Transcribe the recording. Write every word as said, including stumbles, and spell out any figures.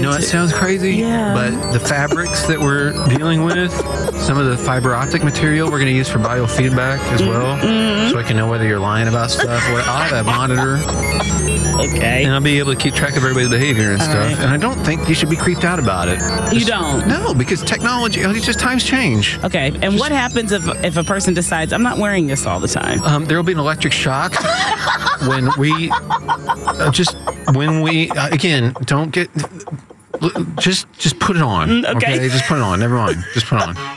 know, it sounds crazy, Yeah. but the fabrics that we're dealing with, some of the fiber optic material we're going to use for biofeedback as well, Mm-hmm. so I can know whether you're lying about stuff. What I'll have a monitor, Okay. and I'll be able to keep track of everybody's behavior and All stuff. right. And I don't think you should be creeped out about it. You Just- don't? No, because technology, it's just times change. Okay. And what happens if if a person decides, I'm not wearing this all the time? Um, there will be an electric shock when we uh, just when we uh, again don't get just just put it on. Mm, okay. Okay, just put it on. Never mind. Just put it on.